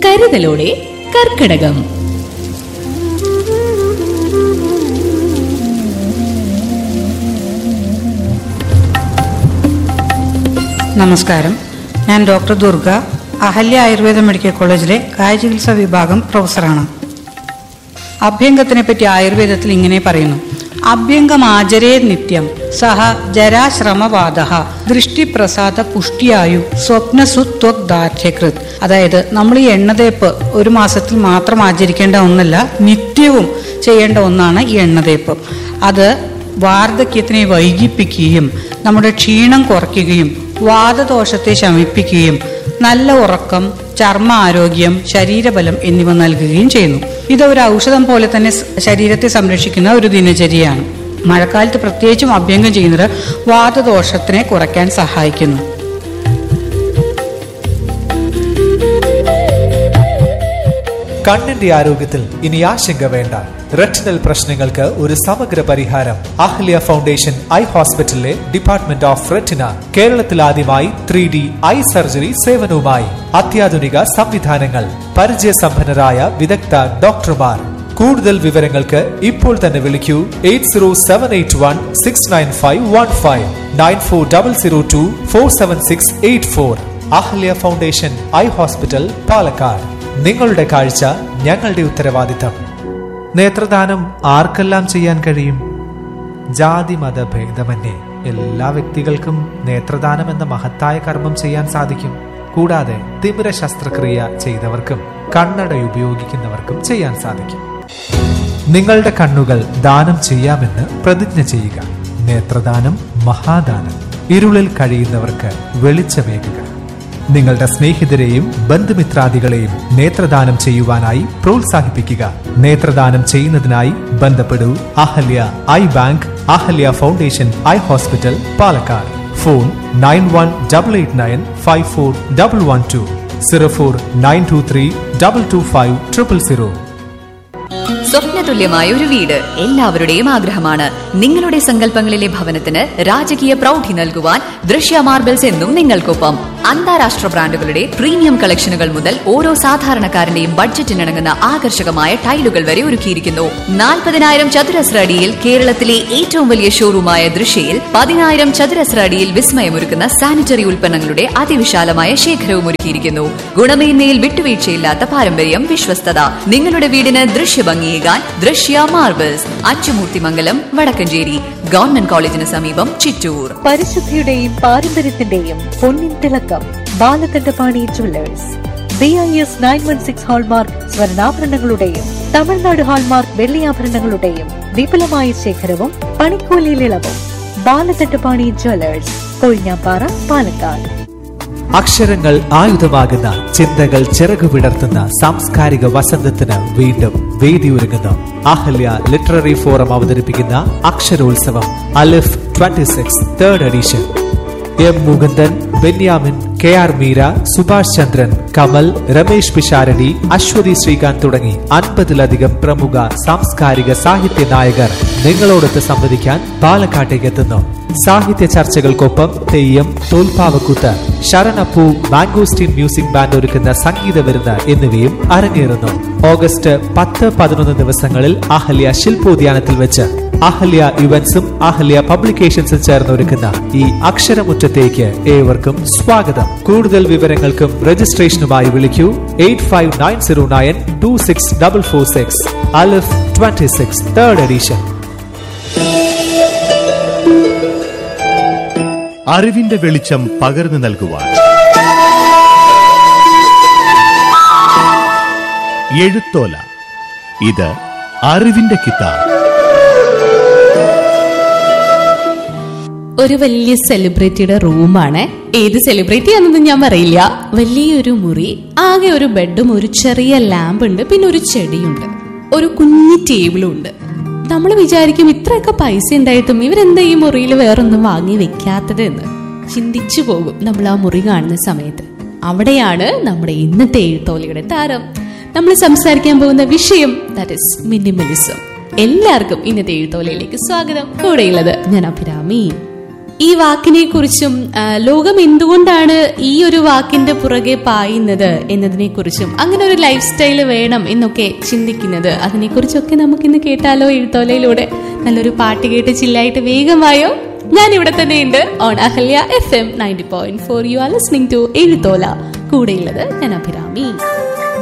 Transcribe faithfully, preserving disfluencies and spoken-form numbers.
കരുതലോടെ കർക്കിടകം. നമസ്കാരം, ഞാൻ ഡോക്ടർ ദുർഗ, അഹല്യ ആയുർവേദ മെഡിക്കൽ കോളേജിലെ കായചികിത്സാ വിഭാഗം പ്രൊഫസറാണ്. അഭ്യംഗത്തിനെ പറ്റി ആയുർവേദത്തിൽ ഇങ്ങനെ പറയുന്നു: അഭ്യംഗമാചരേ നിത്യം സഹ ജരാശ്രമവാദ ദൃഷ്ടിപ്രസാദ പുഷ്ടിയായു സ്വപ്നസുത്വദാർഢ്യകൃത്. അതായത് നമ്മൾ ഈ എണ്ണതേപ്പ് ഒരു മാസത്തിൽ മാത്രം ആചരിക്കേണ്ട ഒന്നല്ല, നിത്യവും ചെയ്യേണ്ട ഒന്നാണ് ഈ എണ്ണതേപ്പ്. അത് വാർദ്ധക്യത്തിനെ വൈകിപ്പിക്കുകയും നമ്മുടെ ക്ഷീണം കുറയ്ക്കുകയും വാതദോഷത്തെ ശമിപ്പിക്കുകയും നല്ല ഉറക്കം, ചർമ്മ ആരോഗ്യം, ശരീരബലം എന്നിവ നൽകുകയും ചെയ്യുന്നു. ഇത് ഒരു ഔഷധം പോലെ തന്നെ ശരീരത്തെ സംരക്ഷിക്കുന്ന ഒരു ദിനചര്യയാണ്. മഴക്കാലത്ത് പ്രത്യേകിച്ചും അഭ്യംഗം ചെയ്യുന്നത് വാതദോഷത്തിനെ കുറയ്ക്കാൻ സഹായിക്കുന്നു. കണ്ണിന്റെ ആരോഗ്യത്തിൽ ഇനി ആശങ്ക വേണ്ട. റെറ്റിനൽ പ്രശ്നങ്ങൾക്ക് ഒരു സമഗ്ര പരിഹാരം അഹല്യ ഫൗണ്ടേഷൻ ഐ ഹോസ്പിറ്റലിലെ ഡിപ്പാർട്ട്മെന്റ് ഓഫ് റെറ്റിന. കേരളത്തിൽ ആദ്യമായി ത്രീ ഡി ഐ സർജറി സേവനവുമായി അത്യാധുനിക സംവിധാനങ്ങൾ, പരിചയസമ്പന്നരായ വിദഗ്ധ ഡോക്ടർമാർ. കൂടുതൽ വിവരങ്ങൾക്ക് ഇപ്പോൾ തന്നെ വിളിക്കൂ eight zero seven eight one six nine five one five nine four double zero to four seven six eight four. Ahalya foundation eye hospital, Palakkad. നിങ്ങളുടെ കാഴ്ച ഞങ്ങളുടെ ഉത്തരവാദിത്തം. നേത്രദാനം ആർക്കെല്ലാം ചെയ്യാൻ കഴിയും? ജാതി മത ഭേദമന്യേ എല്ലാ വ്യക്തികൾക്കും നേത്രദാനം എന്ന മഹത്തായ കർമ്മം ചെയ്യാൻ സാധിക്കും. കൂടാതെ തിമിര ശസ്ത്രക്രിയ ചെയ്തവർക്കും കണ്ണട ഉപയോഗിക്കുന്നവർക്കും ചെയ്യാൻ സാധിക്കും. നിങ്ങളുടെ കണ്ണുകൾ ദാനം ചെയ്യാമെന്ന് പ്രതിജ്ഞ ചെയ്യുക. നേത്രദാനം മഹാദാനം. ഇരുളിൽ കഴിയുന്നവർക്ക് വെളിച്ചമേകുക. നിങ്ങളുടെ സ്നേഹിതരെയും ബന്ധുമിത്രാദികളെയും നേത്രദാനം ചെയ്യുവാനായി പ്രോത്സാഹിപ്പിക്കുക. നേത്രദാനം ചെയ്യുന്നതിനായി ബന്ധപ്പെടൂ Ahalya I bank, Ahalya foundation eye hospital, Palakkad. Phone nine one double eight nine five four double one two, zero four nine to three double two five triple zero. സ്വപ്നതുല്യമായ ഒരു വീട് എല്ലാവരുടെയും ആഗ്രഹമാണ്. നിങ്ങളുടെ സങ്കല്പങ്ങളിലെ ഭവനത്തിന് രാജകീയ പ്രൗഢി നൽകുവാൻ ദൃശ്യ മാർബിൾസ് എന്നും നിങ്ങൾക്കൊപ്പം. അന്താരാഷ്ട്ര ബ്രാൻഡുകളുടെ പ്രീമിയം കളക്ഷനുകൾ മുതൽ ഓരോ സാധാരണക്കാരന്റെയും ബഡ്ജറ്റിനിണങ്ങുന്ന ആകർഷകമായ ടൈലുകൾ വരെ ഒരുക്കിയിരിക്കുന്നു. നാൽപ്പതിനായിരം ചതുരശ്ര അടിയിൽ കേരളത്തിലെ ഏറ്റവും വലിയ ഷോറൂമായ ദൃശ്യയിൽ പതിനായിരം ചതുരശ്ര അടിയിൽ വിസ്മയമൊരുക്കുന്ന സാനിറ്ററി ഉൽപ്പന്നങ്ങളുടെ അതിവിശാലമായ ശേഖരവും ഒരുക്കിയിരിക്കുന്നു. ഗുണമേന്മയിൽ വിട്ടുവീഴ്ചയില്ലാത്ത പാരമ്പര്യം, വിശ്വസ്തത. നിങ്ങളുടെ വീടിന് ദൃശ്യഭംഗിയേകാൻ ദൃശ്യ മാർബിൾസ്, അച്ചുമൂർത്തിമംഗലം, വടക്കഞ്ചേരി. ഗവൺമെന്റ് കോളേജിന് സമീപം, ചിറ്റൂർ. പരിശുദ്ധിയുടെയും പാരമ്പര്യത്തിന്റെയും പൊന്നിൻ തിളക്കം Balakandapani jewellers. B I S nine one six hallmark സ്വർണ്ണാഭരണങ്ങളുടെയും Tamil Nadu hallmark വെള്ളിയാഭരണങ്ങളുടെയും വിപുലമായ ശേഖരവും പണിക്കൂലിയിൽ ഇളവും. ബാലകണ്ഠപാണി ജുവല്ലേഴ്സ്, കൊഴിഞ്ഞാപ്പാറ, പാലക്കാട്. അക്ഷരങ്ങൾ ആയുധമാകുന്ന ചിന്തകൾ ചിറകുവിടർത്തുന്ന സാംസ്കാരിക വസന്തത്തിന് വീണ്ടും വേദിയൊരുങ്ങുന്നു. അഹല്യ ലിറ്റററി ഫോറം അവതരിപ്പിക്കുന്ന അക്ഷരോത്സവം അലിഫ് twenty six third edition. M Mukundan, Benyamin, K R Meera, Subhash ചന്ദ്രൻ, കമൽ, രമേശ് പിഷാരടി, അശ്വതി ശ്രീകാന്ത് തുടങ്ങി അൻപതിലധികം പ്രമുഖ സാംസ്കാരിക സാഹിത്യ നായകർ നിങ്ങളോടൊത്ത് സംവദിക്കാൻ പാലക്കാട്ടേക്ക് എത്തുന്നു. സാഹിത്യ ചർച്ചകൾക്കൊപ്പം തെയ്യം, തോൽപ്പാവക്കൂത്ത്, ശരണപ്പൂ, മാംഗോസ്റ്റീൻ മ്യൂസിക് ബാൻഡ് ഒരുക്കുന്ന സംഗീത വിരുന്ന് എന്നിവയും അരങ്ങേറുന്നു. ഓഗസ്റ്റ് പത്ത് പതിനൊന്ന് ദിവസങ്ങളിൽ അഹല്യ ശില്പോദ്യാനത്തിൽ വെച്ച് അഹല്യ ഇവന്റ്സും അഹല്യ പബ്ലിക്കേഷൻസും ചേർന്ന് ഒരുക്കുന്ന ഈ അക്ഷരമുറ്റത്തേക്ക് ഏവർക്കും സ്വാഗതം. കൂടുതൽ വിവരങ്ങൾക്കും രജിസ്ട്രേഷനുമായി വിളിക്കൂ eight five nine zero nine to six double four six. Alif twenty six third edition. അറിവിന്റെ വെളിച്ചം പകർന്നു നൽകുവാൻ എഴുത്തോല. ഇത് അറിവിന്റെ കിതാബ്. ഒരു വലിയ സെലിബ്രിറ്റിയുടെ റൂമാണ്. ഏത് സെലിബ്രിറ്റി ആണെന്ന് ഞാൻ പറയില്ല. വലിയൊരു മുറി, ആകെ ഒരു ബെഡും ഒരു ചെറിയ ലാമ്പ് ഉണ്ട്, പിന്നെ ഒരു ചെടിയുണ്ട്, ഒരു കുഞ്ഞു ടേബിളും ഉണ്ട്. നമ്മൾ വിചാരിക്കും ഇത്രയൊക്കെ പൈസ ഉണ്ടായിട്ടും ഇവരെന്താ ഈ മുറിയിൽ വേറൊന്നും വാങ്ങി വെക്കാത്തത് എന്ന് ചിന്തിച്ചു പോകും നമ്മൾ ആ മുറി കാണുന്ന സമയത്ത്. അവിടെയാണ് നമ്മുടെ ഇന്നത്തെ എഴുത്തോലയുടെ താരം. നമ്മൾ സംസാരിക്കാൻ പോകുന്ന വിഷയം ദാറ്റ് ഈസ് മിനിമലിസം. എല്ലാവർക്കും ഇന്നത്തെ എഴുത്തോലയിലേക്ക് സ്വാഗതം. കൂടെയുള്ളത് ഞാൻ അഭിരാമി. ഈ വാക്കിനെ കുറിച്ചും ലോകം എന്തുകൊണ്ടാണ് ഈ ഒരു വാക്കിന്റെ പുറകെ പായുന്നത് എന്നതിനെ കുറിച്ചും അങ്ങനെ ഒരു ലൈഫ് സ്റ്റൈല് വേണം എന്നൊക്കെ ചിന്തിക്കുന്നത്, അതിനെക്കുറിച്ചൊക്കെ നമുക്കിന്ന് കേട്ടാലോ എഴുത്തോലയിലൂടെ. നല്ലൊരു പാട്ട് കേട്ട് ചില്ലായിട്ട് വേഗമായോ. ഞാൻ ഇവിടെ തന്നെ ഉണ്ട് on Ahalya F M ninety point four. You are listening to എഴുത്തോല. കൂടെയുള്ളത് ഞാൻ അഭിരാമി.